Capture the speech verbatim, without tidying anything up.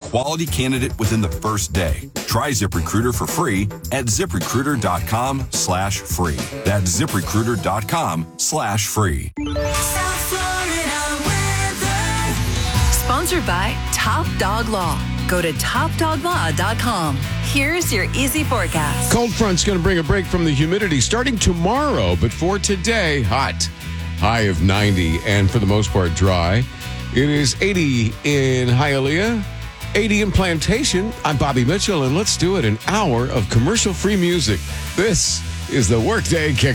quality candidate within the first day. Try ZipRecruiter for free at ZipRecruiter.com slash free. That's ZipRecruiter.com slash free. South Florida weather. Sponsored by Top Dog Law. Go to top dog law dot com. Here's your easy forecast. Cold front's going to bring a break from the humidity starting tomorrow, but for today, hot. High of ninety, and for the most part, dry. It is eighty in Hialeah, eighty in Plantation. I'm Bobby Mitchell, and let's do it. An hour of commercial-free music. This is the Workday Kick.